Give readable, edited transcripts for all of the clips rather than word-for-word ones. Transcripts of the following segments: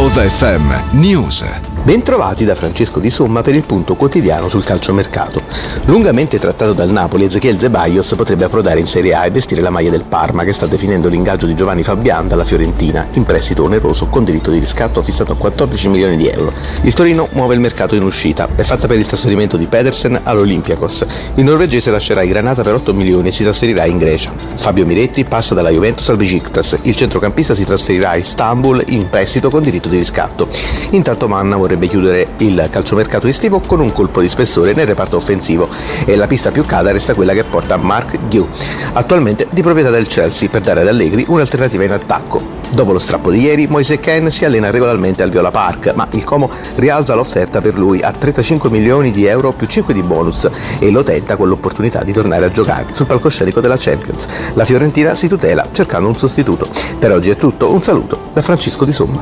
Love FM News. Bentrovati da Francesco Di Somma per il punto quotidiano sul calciomercato. Lungamente trattato dal Napoli, Ezequiel Ceballos potrebbe approdare in Serie A e vestire la maglia del Parma, che sta definendo l'ingaggio di Giovanni Fabian dalla Fiorentina, in prestito oneroso con diritto di riscatto fissato a 14 milioni di euro. Il Torino muove il mercato in uscita, è fatta per il trasferimento di Pedersen all'Olympiakos. Il norvegese lascerà il Granata per 8 milioni e si trasferirà in Grecia. Fabio Miretti passa dalla Juventus al Besiktas, il centrocampista si trasferirà a Istanbul in prestito con diritto di riscatto. Intanto Manna vorrebbe chiudere il calciomercato estivo con un colpo di spessore nel reparto offensivo e la pista più calda resta quella che porta Mark Guiu, attualmente di proprietà del Chelsea, per dare ad Allegri un'alternativa in attacco. Dopo lo strappo di ieri, Moise Kean si allena regolarmente al Viola Park, ma il Como rialza l'offerta per lui a 35 milioni di euro più 5 di bonus e lo tenta con l'opportunità di tornare a giocare sul palcoscenico della Champions. La Fiorentina si tutela cercando un sostituto. Per oggi è tutto, un saluto da Francesco Di Somma.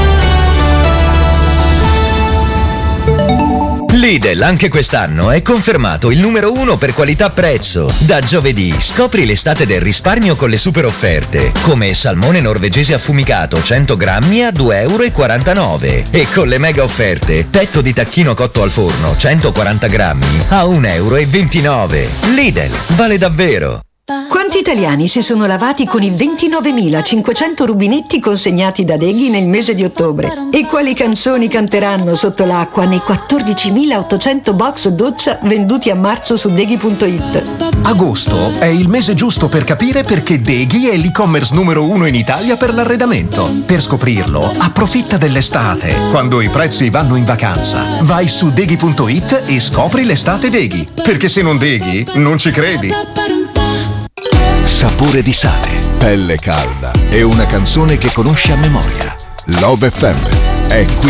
Lidl anche quest'anno è confermato il numero 1 per qualità-prezzo. Da giovedì scopri l'estate del risparmio con le super offerte, come salmone norvegese affumicato 100 grammi a 2,49 euro e con le mega offerte petto di tacchino cotto al forno 140 grammi a 1,29 euro. Lidl, vale davvero! Quanti italiani si sono lavati con i 29.500 rubinetti consegnati da Deghi nel mese di ottobre? E quali canzoni canteranno sotto l'acqua nei 14.800 box doccia venduti a marzo su Deghi.it? Agosto è il mese giusto per capire perché Deghi è l'e-commerce numero 1 in Italia per l'arredamento. Per scoprirlo, approfitta dell'estate, quando i prezzi vanno in vacanza. Vai su Deghi.it e scopri l'estate Deghi, perché se non Deghi, non ci credi. Sapore di sale, pelle calda e una canzone che conosci a memoria. Love FM è qui